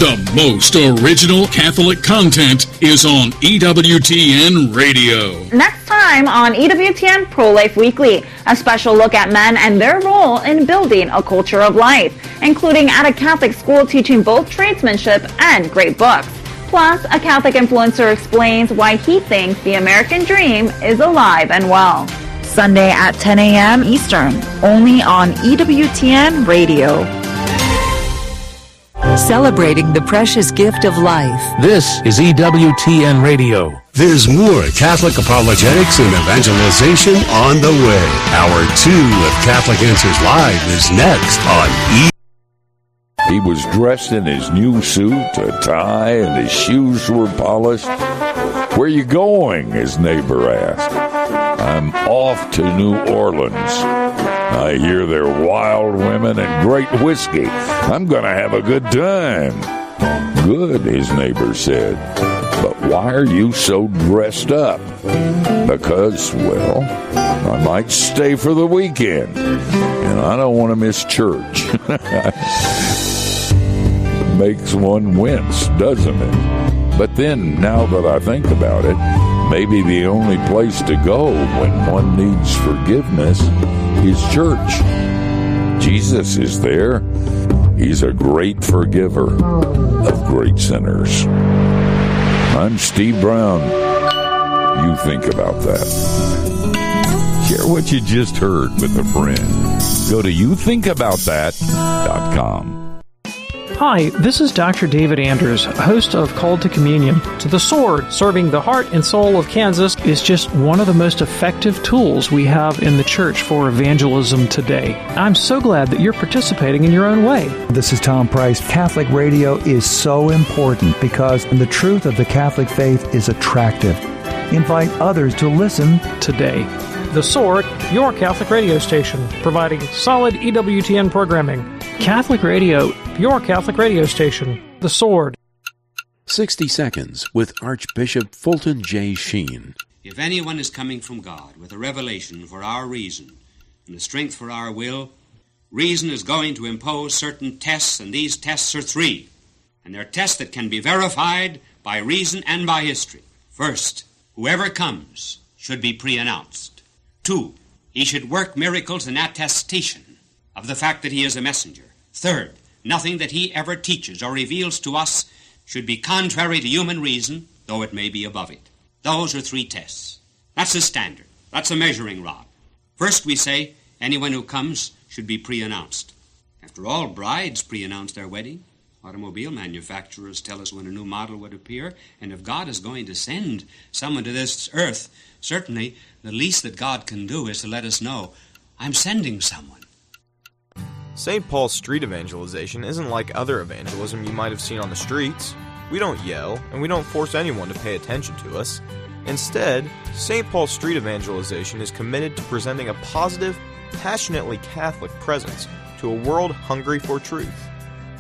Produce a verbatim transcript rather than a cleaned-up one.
The most original Catholic content is on E W T N Radio. Next time on E W T N Pro-Life Weekly, a special look at men and their role in building a culture of life, including at a Catholic school teaching both tradesmanship and great books. Plus, a Catholic influencer explains why he thinks the American dream is alive and well. Sunday at ten a.m. Eastern, only on E W T N Radio. Celebrating the precious gift of life. This is E W T N Radio. There's more Catholic apologetics and evangelization on the way. Hour two of Catholic Answers Live is next on E. He was dressed in his new suit, a tie, and his shoes were polished. "Where you going?" his neighbor asked. "I'm off to New Orleans. I hear they're wild women and great whiskey. I'm going to have a good time." "Good," his neighbor said. "But why are you so dressed up?" "Because, well, I might stay for the weekend, and I don't want to miss church." It makes one wince, doesn't it? But then, now that I think about it, maybe the only place to go when one needs forgiveness is church. Jesus is there. He's a great forgiver of great sinners. I'm Steve Brown. You think about that. Share what you just heard with a friend. Go to you think about that dot com. Hi, this is Doctor David Anders, host of Called to Communion. To the Sword, serving the heart and soul of Kansas, is just one of the most effective tools we have in the church for evangelism today. I'm so glad that you're participating in your own way. This is Tom Price. Catholic radio is so important because the truth of the Catholic faith is attractive. Invite others to listen today. The Sword, your Catholic radio station, providing solid E W T N programming. Catholic Radio, your Catholic radio station. The Sword. sixty Seconds with Archbishop Fulton J. Sheen. If anyone is coming from God with a revelation for our reason and the strength for our will, reason is going to impose certain tests, and these tests are three. And they're tests that can be verified by reason and by history. First, whoever comes should be pre-announced. Two, he should work miracles in attestation of the fact that he is a messenger. Third, nothing that he ever teaches or reveals to us should be contrary to human reason, though it may be above it. Those are three tests. That's a standard. That's a measuring rod. First, we say anyone who comes should be pre-announced. After all, brides pre-announce their wedding. Automobile manufacturers tell us when a new model would appear, and if God is going to send someone to this earth, certainly the least that God can do is to let us know, I'm sending someone. Saint Paul's street evangelization isn't like other evangelism you might have seen on the streets. We don't yell, and we don't force anyone to pay attention to us. Instead, Saint Paul's street evangelization is committed to presenting a positive, passionately Catholic presence to a world hungry for truth.